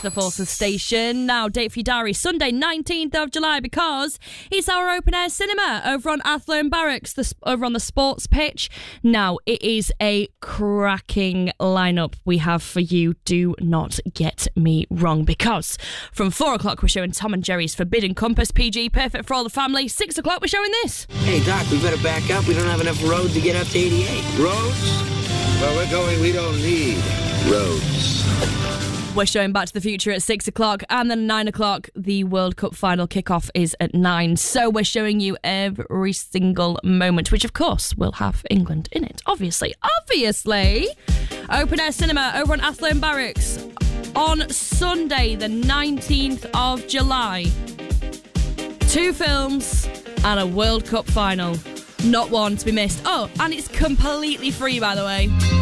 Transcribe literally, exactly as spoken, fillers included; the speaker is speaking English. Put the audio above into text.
The Forces Station. Now, date for your diary, Sunday nineteenth of July, because it's our open air cinema over on Athlone Barracks, the, over on the sports pitch. Now, it is a cracking lineup we have for you. Do not get me wrong, because from four o'clock we're showing Tom and Jerry's Forbidden Compass, P G, perfect for all the family. Six o'clock we're showing this. Hey, Doc, we better back up. We don't have enough road to get up to eighty-eight. Roads? Well, we're going, we don't need roads. We're showing Back to the Future at six o'clock, and then nine o'clock, the World Cup final kickoff is at nine. So we're showing you every single moment, which of course will have England in it. Obviously, obviously. Open air cinema over on Athlone Barracks on Sunday, the nineteenth of July. Two films and a World Cup final. Not one to be missed. Oh, and it's completely free, by the way.